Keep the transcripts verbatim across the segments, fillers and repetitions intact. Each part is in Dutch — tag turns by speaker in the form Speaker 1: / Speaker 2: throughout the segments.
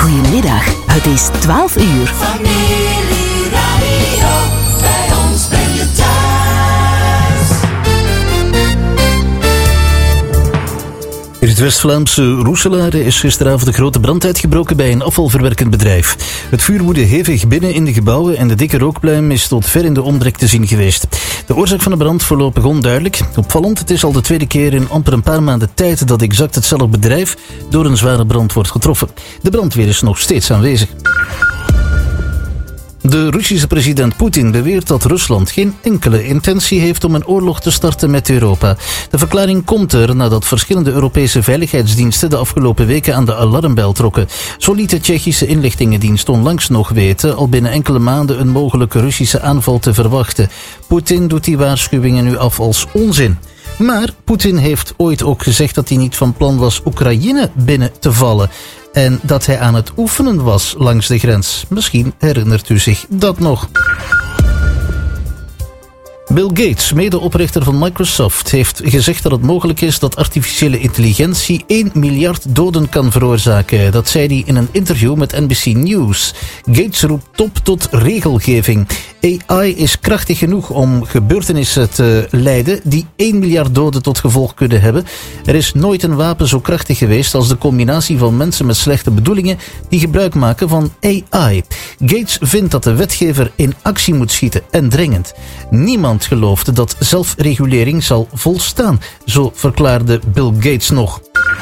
Speaker 1: Goedemiddag, het is twaalf uur.
Speaker 2: Familieradio, bij ons ben je thuis.
Speaker 3: In het West-Vlaamse Roeselare is gisteravond een grote brand uitgebroken bij een afvalverwerkend bedrijf. Het vuur woedde hevig binnen in de gebouwen en de dikke rookpluim is tot ver in de omtrek te zien geweest. De oorzaak van de brand voorlopig onduidelijk. Opvallend, het is al de tweede keer in amper een paar maanden tijd dat exact hetzelfde bedrijf door een zware brand wordt getroffen. De brandweer is nog steeds aanwezig. De Russische president Poetin beweert dat Rusland geen enkele intentie heeft om een oorlog te starten met Europa. De verklaring komt er nadat verschillende Europese veiligheidsdiensten de afgelopen weken aan de alarmbel trokken. Zo liet de Tsjechische inlichtingendienst onlangs nog weten al binnen enkele maanden een mogelijke Russische aanval te verwachten. Poetin doet die waarschuwingen nu af als onzin. Maar Poetin heeft ooit ook gezegd dat hij niet van plan was Oekraïne binnen te vallen. En dat hij aan het oefenen was langs de grens. Misschien herinnert u zich dat nog. Bill Gates, medeoprichter van Microsoft, heeft gezegd dat het mogelijk is dat artificiële intelligentie één miljard doden kan veroorzaken. Dat zei hij in een interview met N B C News. Gates roept op tot regelgeving. A I is krachtig genoeg om gebeurtenissen te leiden die één miljard doden tot gevolg kunnen hebben. Er is nooit een wapen zo krachtig geweest als de combinatie van mensen met slechte bedoelingen die gebruik maken van A I. Gates vindt dat de wetgever in actie moet schieten en dringend. Niemand geloofde dat zelfregulering zal volstaan, zo verklaarde Bill Gates nog.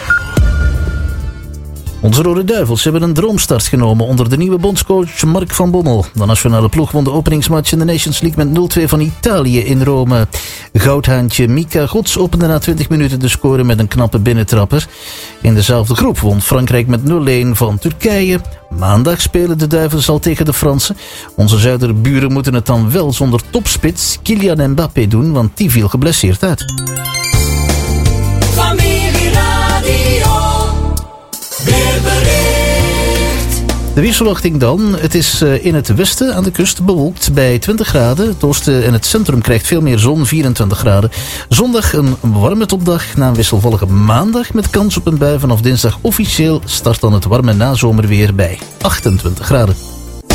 Speaker 3: Onze Rode Duivels hebben een droomstart genomen onder de nieuwe bondscoach Mark van Bommel. De nationale ploeg won de openingsmatch in de Nations League met nul twee van Italië in Rome. Goudhaantje Mika Gods opende na twintig minuten de score met een knappe binnentrapper. In dezelfde groep won Frankrijk met nul een van Turkije. Maandag spelen de Duivels al tegen de Fransen. Onze zuiderburen moeten het dan wel zonder topspits Kylian Mbappé doen, want die viel geblesseerd uit. De weersverwachting dan. Het is in het westen aan de kust bewolkt bij twintig graden. Het oosten en het centrum krijgt veel meer zon, vierentwintig graden. Zondag een warme topdag na een wisselvallige maandag met kans op een bui. Vanaf dinsdag officieel start dan het warme nazomerweer bij achtentwintig graden.